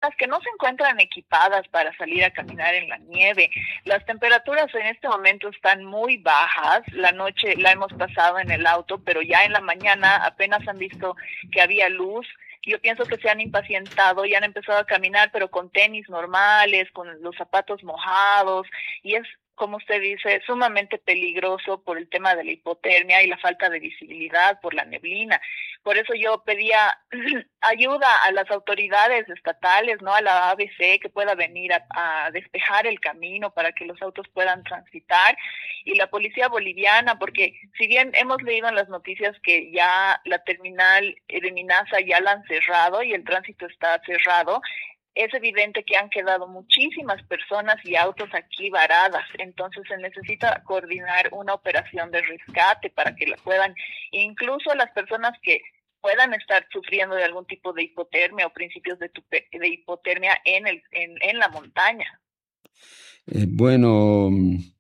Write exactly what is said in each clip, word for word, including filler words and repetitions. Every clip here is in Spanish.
personas que no se encuentran equipadas para salir a caminar en la nieve. Las temperaturas en este momento están muy bajas. La noche la hemos pasado en el auto, pero ya en la mañana apenas han visto que había luz. Yo pienso que se han impacientado y han empezado a caminar, pero con tenis normales, con los zapatos mojados, y es, como usted dice, sumamente peligroso por el tema de la hipotermia y la falta de visibilidad por la neblina. Por eso yo pedía ayuda a las autoridades estatales, no a la A B C, que pueda venir a, a despejar el camino para que los autos puedan transitar, y la policía boliviana, porque si bien hemos leído en las noticias que ya la terminal de Minaza ya la han cerrado y el tránsito está cerrado, es evidente que han quedado muchísimas personas y autos aquí varadas. Entonces se necesita coordinar una operación de rescate para que la puedan, incluso las personas que puedan estar sufriendo de algún tipo de hipotermia o principios de, tupe, de hipotermia en, el, en, en la montaña. Eh, bueno,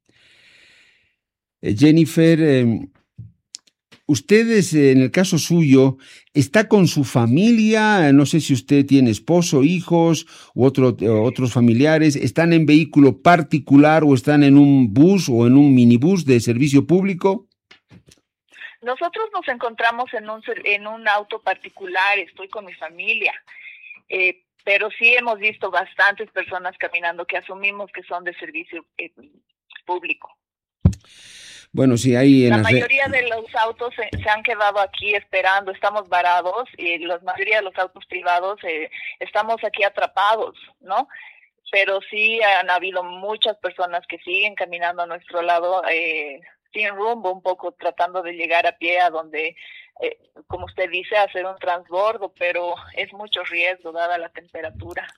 eh, Jennifer, eh, ustedes, eh, en el caso suyo, ¿está con su familia? No sé si usted tiene esposo, hijos u otro, eh, otros familiares. ¿Están en vehículo particular o están en un bus o en un minibús de servicio público? Nosotros nos encontramos en un, en un auto particular, estoy con mi familia, eh, pero sí hemos visto bastantes personas caminando que asumimos que son de servicio eh, público. Bueno, sí, hay en la la mayoría de los autos se, se han quedado aquí esperando, estamos varados, y la mayoría de los autos privados eh, estamos aquí atrapados, ¿no? Pero sí han habido muchas personas que siguen caminando a nuestro lado, eh, sin rumbo, un poco tratando de llegar a pie a donde, eh, como usted dice, hacer un transbordo, pero es mucho riesgo dada la temperatura.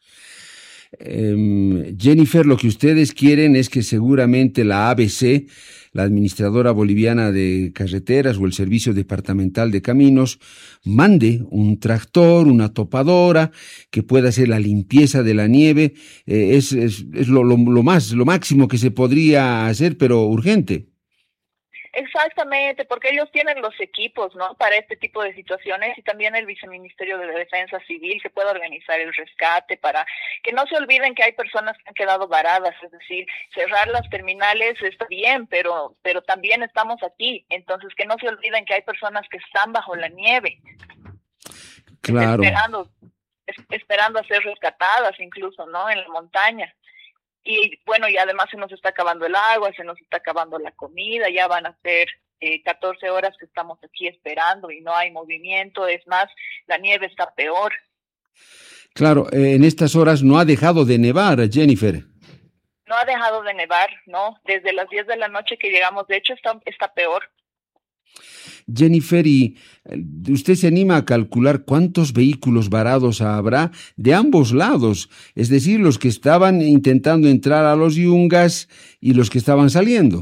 Eh, Jennifer, lo que ustedes quieren es que seguramente la A B C, la Administradora Boliviana de Carreteras o el Servicio Departamental de Caminos, mande un tractor, una topadora que pueda hacer la limpieza de la nieve. Eh, es es, es lo, lo, lo más, lo máximo que se podría hacer, pero urgente. Exactamente, porque ellos tienen los equipos, ¿no?, para este tipo de situaciones, y también el Viceministerio de Defensa Civil que pueda organizar el rescate, para que no se olviden que hay personas que han quedado varadas. Es decir, cerrar las terminales está bien, pero pero también estamos aquí, entonces que no se olviden que hay personas que están bajo la nieve, claro, esperando esperando a ser rescatadas, incluso, ¿no?, en la montaña. Y bueno, y además se nos está acabando el agua, se nos está acabando la comida, ya van a ser eh, catorce horas que estamos aquí esperando y no hay movimiento. Es más, la nieve está peor. Claro, eh, en estas horas no ha dejado de nevar, Jennifer. No ha dejado de nevar, ¿no? Desde las diez de la noche que llegamos, de hecho está, está peor. Jennifer, ¿y usted se anima a calcular cuántos vehículos varados habrá de ambos lados? Es decir, los que estaban intentando entrar a los Yungas y los que estaban saliendo.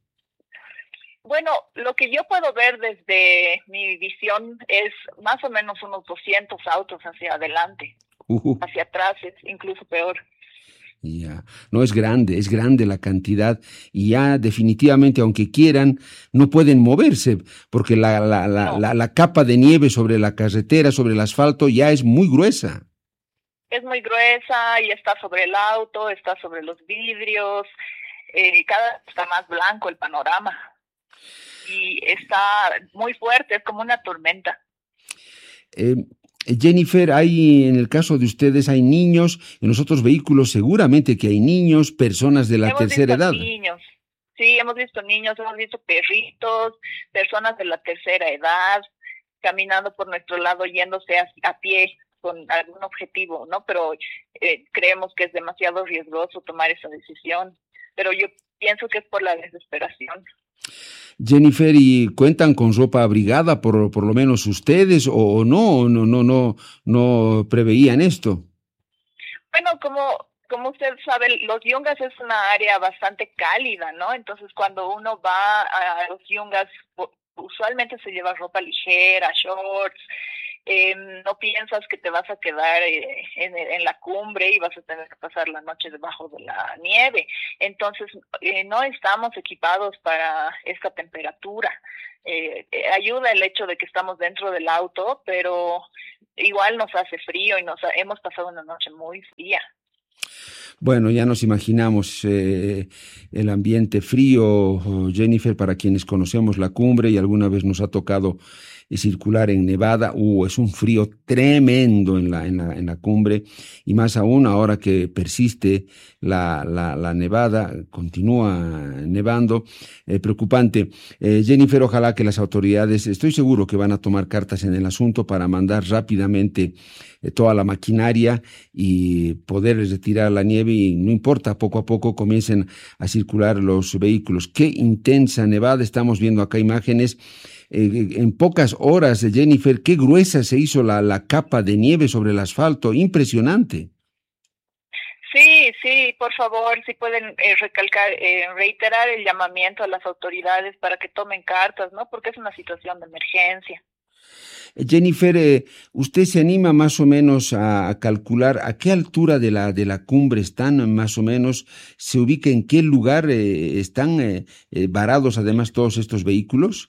Bueno, lo que yo puedo ver desde mi visión es más o menos unos doscientos autos hacia adelante. Uh-huh. Hacia atrás es incluso peor. Ya, no, es grande, es grande la cantidad, y ya definitivamente, aunque quieran, no pueden moverse, porque la, la, la, no. la, la capa de nieve sobre la carretera, sobre el asfalto, ya es muy gruesa. Es muy gruesa y está sobre el auto, está sobre los vidrios, eh, cada vez está más blanco el panorama, y está muy fuerte, es como una tormenta. Eh, Jennifer, hay, en el caso de ustedes, hay niños, en los otros vehículos seguramente que hay niños, personas de la hemos tercera visto edad. Niños, sí, hemos visto niños, hemos visto perritos, personas de la tercera edad, caminando por nuestro lado, yéndose a, a pie con algún objetivo, ¿no? Pero eh, creemos que es demasiado riesgoso tomar esa decisión, pero yo pienso que es por la desesperación. Jennifer, ¿y cuentan con ropa abrigada por, por lo menos ustedes, o, o no, o no, no, no, no preveían esto? Bueno, como, como usted sabe, los Yungas es una área bastante cálida, ¿no? Entonces, cuando uno va a los Yungas, usualmente se lleva ropa ligera, shorts. Eh, no piensas que te vas a quedar eh, en, en la cumbre y vas a tener que pasar la noche debajo de la nieve. Entonces, eh, no estamos equipados para esta temperatura. Eh, eh, ayuda el hecho de que estamos dentro del auto, pero igual nos hace frío y nos ha, hemos pasado una noche muy fría. Bueno, ya nos imaginamos eh, el ambiente frío, Jennifer, para quienes conocemos la cumbre y alguna vez nos ha tocado eh, circular en Nevada. Uh, es un frío tremendo en la, en la, en la cumbre, y más aún ahora que persiste la, la, la nevada, continúa nevando, eh, preocupante. Eh, Jennifer, ojalá que las autoridades, estoy seguro que van a tomar cartas en el asunto para mandar rápidamente eh, toda la maquinaria y poder retirar la nieve, y no importa, poco a poco comiencen a circular los vehículos. Qué intensa nevada, estamos viendo acá imágenes. Eh, en pocas horas, Jennifer, qué gruesa se hizo la, la capa de nieve sobre el asfalto, impresionante. Sí, sí, por favor, si pueden eh, recalcar, eh, reiterar el llamamiento a las autoridades para que tomen cartas, ¿no? Porque es una situación de emergencia. Jennifer, eh, ¿usted se anima más o menos a, a calcular a qué altura de la, de la cumbre están, más o menos? ¿Se ubica en qué lugar eh, están eh, eh, varados además todos estos vehículos?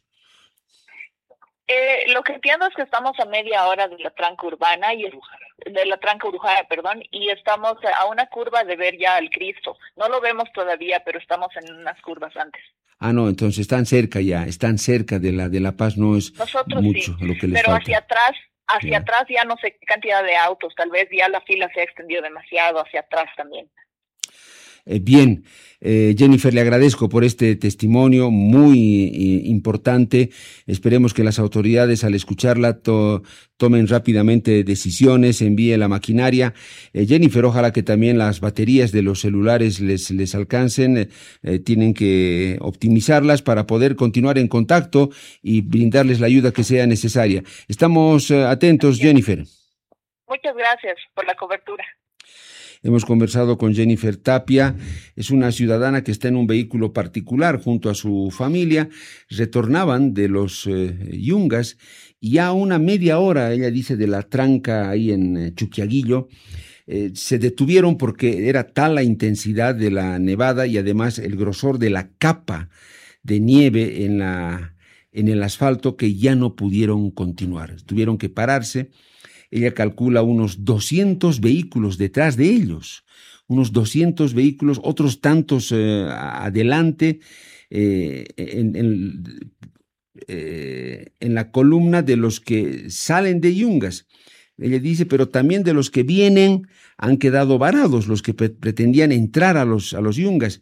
Eh, lo que entiendo es que estamos a media hora de la tranca urbana y es, de la tranca Urujara, perdón, y estamos a una curva de ver ya al Cristo. No lo vemos todavía, pero estamos en unas curvas antes. Ah, no, entonces están cerca ya, están cerca de la de La Paz, no es Nosotros mucho sí, lo que les pero falta. hacia atrás, hacia Ya. atrás ya no sé qué cantidad de autos, tal vez ya la fila se ha extendido demasiado, hacia atrás también. Eh, bien, eh, Jennifer, le agradezco por este testimonio muy eh, importante. Esperemos que las autoridades, al escucharla, to, tomen rápidamente decisiones, envíe la maquinaria. Eh, Jennifer, ojalá que también las baterías de los celulares les, les alcancen. Eh, eh, tienen que optimizarlas para poder continuar en contacto y brindarles la ayuda que sea necesaria. Estamos eh, atentos, Jennifer. Muchas gracias por la cobertura. Hemos conversado con Jennifer Tapia, es una ciudadana que está en un vehículo particular junto a su familia, retornaban de los eh, Yungas y ya a una media hora, ella dice, de la tranca ahí en eh, Chuquiaguillo, eh, se detuvieron porque era tal la intensidad de la nevada y además el grosor de la capa de nieve en, la, en el asfalto que ya no pudieron continuar, tuvieron que pararse. Ella calcula unos doscientos vehículos detrás de ellos, unos doscientos vehículos, otros tantos eh, adelante, eh, en, en, eh, en la columna de los que salen de Yungas. Ella dice, pero también de los que vienen han quedado varados, los que pre- pretendían entrar a los, a los Yungas.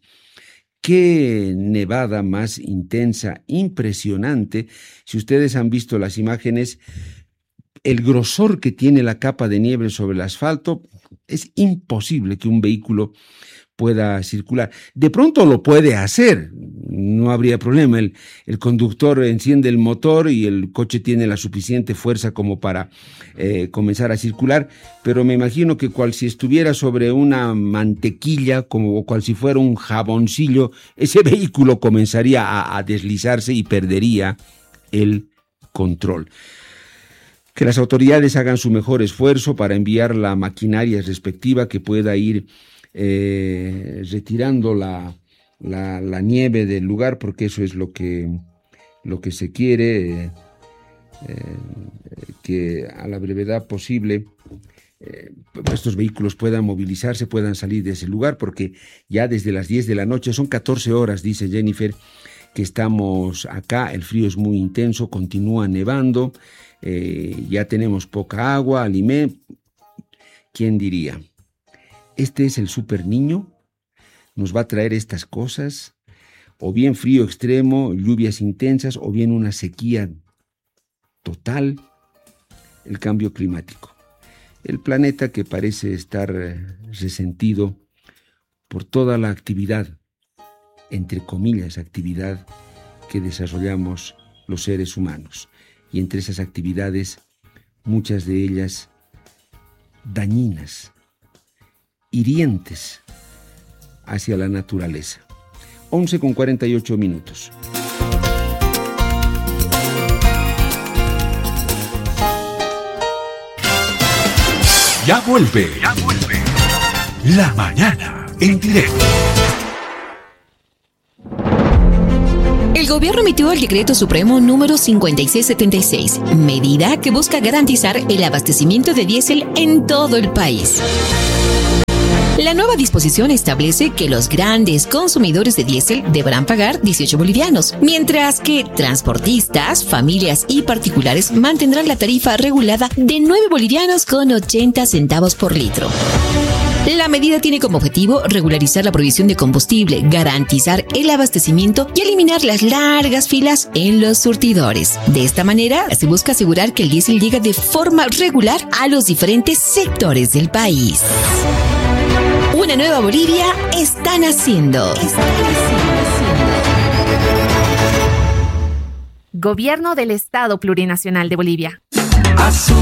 Qué nevada más intensa, impresionante. Si ustedes han visto las imágenes, el grosor que tiene la capa de nieve sobre el asfalto, es imposible que un vehículo pueda circular. De pronto lo puede hacer, no habría problema. El, el conductor enciende el motor y el coche tiene la suficiente fuerza como para eh, comenzar a circular, pero me imagino que cual si estuviera sobre una mantequilla, como o cual si fuera un jaboncillo, ese vehículo comenzaría a, a deslizarse y perdería el control. Que las autoridades hagan su mejor esfuerzo para enviar la maquinaria respectiva que pueda ir eh, retirando la, la, la nieve del lugar, porque eso es lo que, lo que se quiere, eh, eh, que a la brevedad posible eh, estos vehículos puedan movilizarse, puedan salir de ese lugar, porque ya desde las diez de la noche, son catorce horas, dice Jennifer, que estamos acá, el frío es muy intenso, continúa nevando. Eh, ya tenemos poca agua, alimento. ¿Quién diría? Este es el super niño, nos va a traer estas cosas, o bien frío extremo, lluvias intensas, o bien una sequía total, el cambio climático. El planeta que parece estar resentido por toda la actividad, entre comillas, actividad que desarrollamos los seres humanos. Y entre esas actividades, muchas de ellas dañinas, hirientes hacia la naturaleza. once con cuarenta y ocho minutos. Ya vuelve, ya vuelve. La mañana en directo. El gobierno emitió el decreto supremo número cincuenta y seis setenta y seis, medida que busca garantizar el abastecimiento de diésel en todo el país. La nueva disposición establece que los grandes consumidores de diésel deberán pagar dieciocho bolivianos, mientras que transportistas, familias y particulares mantendrán la tarifa regulada de nueve bolivianos con ochenta centavos por litro. La medida tiene como objetivo regularizar la provisión de combustible, garantizar el abastecimiento y eliminar las largas filas en los surtidores. De esta manera, se busca asegurar que el diésel llega de forma regular a los diferentes sectores del país. Una nueva Bolivia está naciendo. Está naciendo. Gobierno del Estado Plurinacional de Bolivia. Azul.